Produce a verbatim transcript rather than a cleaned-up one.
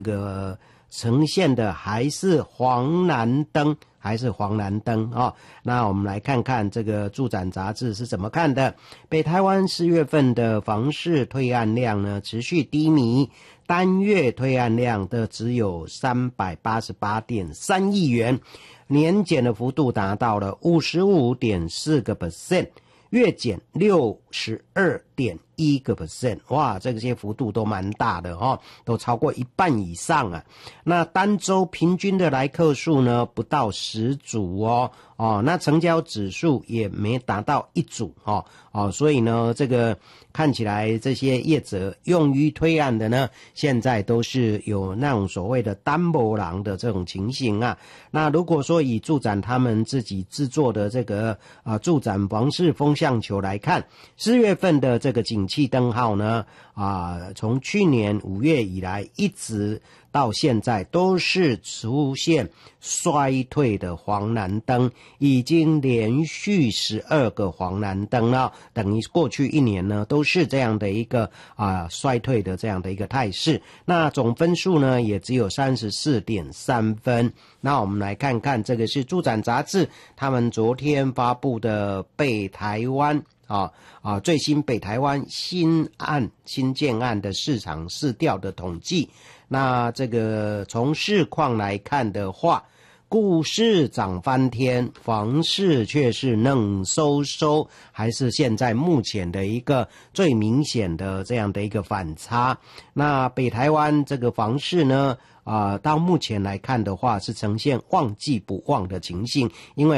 这个呈现的还是黄蓝灯，还是黄蓝灯啊、哦？那我们来看看这个住展杂志是怎么看的。北台湾四月份的房市推案量呢持续低迷，单月推案量的只有三百八十八点三亿元，年减的幅度达到了 百分之五十五点四 个 percent。月减 百分之六十二点一 个 percent， 哇，这些幅度都蛮大的哦，都超过一半以上啊。那单周平均的来客数呢，不到十组哦，哦，那成交指数也没达到一组哦，哦，所以呢，这个看起来这些业者用于推案的呢，现在都是有那种所谓的单薄狼的这种情形啊。那如果说以住展他们自己制作的这个啊住展房市风向球来看，四月份的这个景气灯号呢，啊，从去年五月以来一直到现在都是出现衰退的黄蓝灯，已经连续十二个黄蓝灯了，等于过去一年呢都是这样的一个啊衰退的这样的一个态势。那总分数呢也只有 三十四点三分。那我们来看看，这个是住展杂志他们昨天发布的北台湾啊啊最新北台湾新案新建案的市场市调的统计。那这个从市况来看的话，股市涨翻天，房市却是冷收收，还是现在目前的一个最明显的这样的一个反差。那北台湾这个房市呢，啊、呃，到目前来看的话是呈现旺季不旺的情形，因为